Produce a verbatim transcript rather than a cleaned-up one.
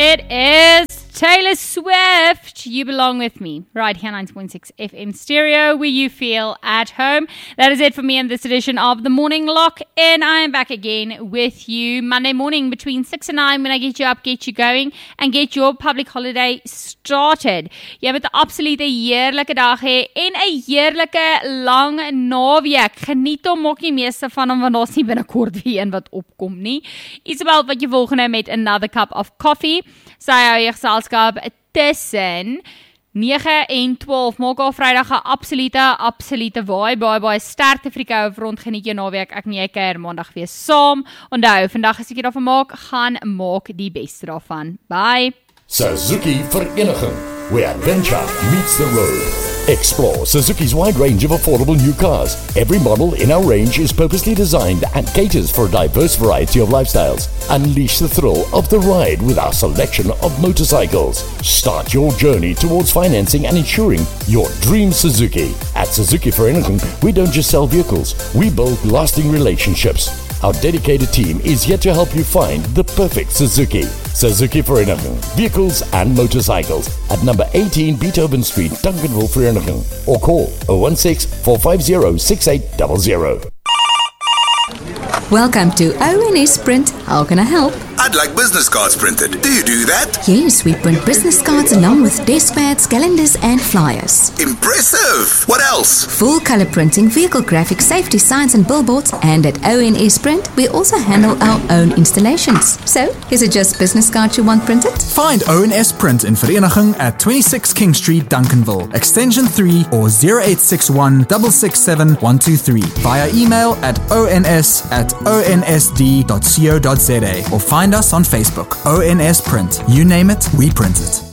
It is Taylor Swift. You belong with me right here, ninety point six F M stereo, where you feel at home. That is it for me in this edition of the Morning Lock In. I am back again with you Monday morning between six and nine when I get you up, get you going, and get your public holiday started. Jy moet 'n absolute heerlike dag hê en 'n heerlike lang naweek. Geniet hom, maak nie meeste van hom want daar's nie binnekort weer een wat opkom nie. Isabel, wat jy volgende met Another Cup of Coffee. Sy hou jy geselskap tussen nege en twaalf. Maak al Vrydag 'n absolute, absolute waai. Baie, baie sterkte vir die koue front. Geniet jou naweek. Ek en jy kuier maandag weer saam. Onthou, vandag as ek jy daarvan maak, gaan maak die beste daarvan. Bye. Suzuki Vereniging, where adventure meets the road. Explore Suzuki's wide range of affordable new cars. Every model in our range is purposely designed and caters for a diverse variety of lifestyles. Unleash the thrill of the ride with our selection of motorcycles. Start your journey towards financing and insuring your dream Suzuki. At Suzuki Vereniging, we don't just sell vehicles, we build lasting relationships. Our dedicated team is here to help you find the perfect Suzuki. Suzuki Vereniging, vehicles and motorcycles at number eighteen Beethoven Street, Duncanville, Vereniging, or call oh one six, four five zero, six eight zero zero. Welcome to O N S Print. How can I help? I'd like business cards printed. Do you do that? Yes, we print business cards along with desk pads, calendars and flyers. Impressive! What else? Full color printing, vehicle graphics, safety signs and billboards. And at O N S Print, we also handle our own installations. So, is it just business cards you want printed? Find O N S Print in Vereniging at twenty-six King Street, Duncanville, extension three or zero eight six one, six six seven, one two three. Via email at ons at o n s d dot co dot z a or find us on Facebook. O N S Print. You name it, we print it.